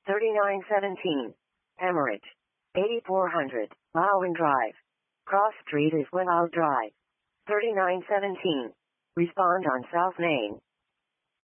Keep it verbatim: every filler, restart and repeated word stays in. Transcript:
thirty-nine seventeen. Emmerich. eighty-four hundred. Lowen Drive. Cross Street is Willow Drive. thirty-nine seventeen. Respond on South Main.